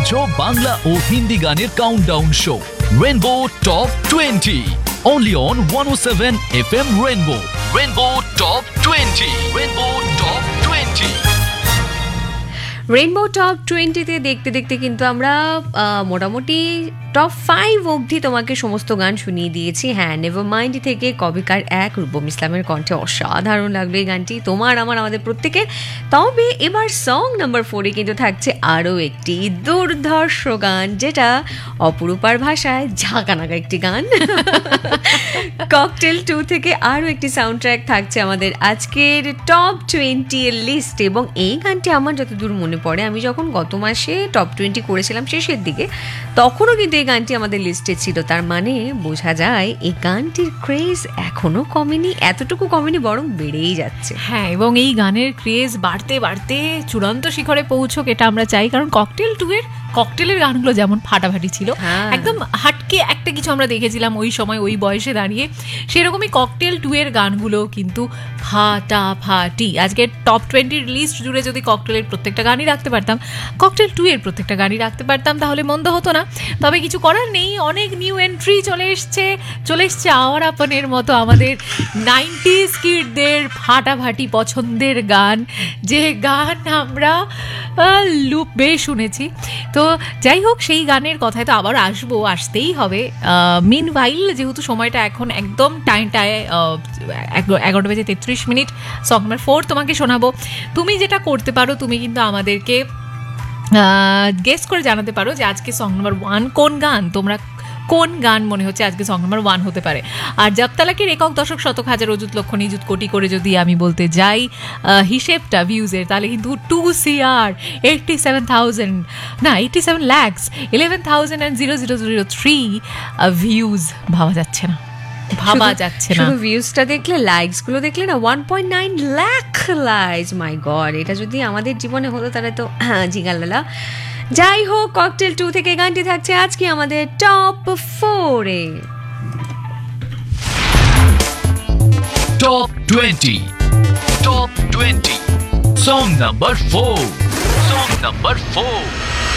শুনছো বাংলা ও হিন্দি গানের countdown show rainbow top 20 only on 107 FM Rainbow Top 20 Rainbow Top 20 rainbow top 20-তে দেখতে দেখতে কিন্তু আমরা মোটামুটি টপ 5 অবধি তোমাকে সমস্ত গান শুনিয়ে দিয়েছি। হ্যাঁ, নেভার মাইন্ড থেকে কবিকার এক রূপম ইসলামের কণ্ঠে অসাধারণ লাগলো এই গানটি, তোমার আমাদের প্রত্যেকের। তবে এবার সং নাম্বার 4-এ কিন্তু থাকছে আরও একটি দুর্ধর্ষ গান, যেটা অপরূপার ভাষায় ঝাঁকানাকা একটি গান। ককটেল 2 থেকে আরও একটি সাউন্ড ট্র্যাক থাকছে আমাদের আজকের টপ 20 এর লিস্ট। এবং এই গানটি আমার যতদূর মনে পড়ে, আমি যখন গত মাসে টপ 20 করেছিলাম শেষের দিকে, তখনও কিন্তু এই গানটি আমাদের লিস্টে ছিল। তার মানে বোঝা যায় এই গানটির ক্রেজ এখনো কমেনি, এতটুকু কমেনি, বরং বেড়েই যাচ্ছে। হ্যাঁ, এবং এই গানের ক্রেজ বাড়তে বাড়তে চূড়ান্ত শিখরে পৌঁছক, এটা আমরা চাই। কারণ ককটেল 2 এর ককটেলের গানগুলো যেমন ফাটাফাটি ছিল, একদম হাটকে একটা কিছু আমরা দেখেছিলাম ওই সময় ওই বয়সে দাঁড়িয়ে, সেরকমই ককটেল 2 এর গানগুলো কিন্তু ফাটাফাটি। আজকে টপ 20 লিস্ট জুড়ে যদি ককটেলের প্রত্যেকটা গানই রাখতে পারতাম, ককটেল 2 এর প্রত্যেকটা গানই রাখতে পারতাম, তাহলে মন্দ হতো না। তবে কিছু করার নেই, অনেক নিউ এন্ট্রি চলে এসছে আওয়ার আপনের মতো আমাদের 90s কিডদের ফাটাফাটি পছন্দের গান, যে গান আমরা লুপে শুনেছি। তো যাই হোক, সেই গানের কথায় তো আবার আসতেই হবে। মিনওয়াইল যেহেতু সময়টা এখন একদম টাইমটায় 11:33, সং নাম্বার 4 তোমাকে শোনাবো। তুমি যেটা করতে পারো, তুমি কিন্তু আমাদেরকে গেস করে জানাতে পারো যে আজকে সং নাম্বার 1 কোন গান, তোমরা কোন গান মনে হচ্ছে আজকে সং নাম্বার 1 হতে পারে। আর জাবতালাকের একক দশক শতক হাজার অযুত লক্ষ নিযুত কোটি করে যদি আমি বলতে যাই হিসেবটা ভিউজের, তাহলে কিন্তু 87 lakhs 11,003 ভিউজ ভাবা যাচ্ছে না। শুধু ভিউজটা দেখলে, লাইকস গুলো দেখলে না, 1.9 লাখ লাইকস, মাই গড। এটা যদি আমাদের জীবনে হতো তাহলে তো জিগালালা। যাই হোক, ককটেল 2 থেকে গানটি থাকছে আজকে আমাদের top 4-এ। Top 20 Song number 4 Song number 4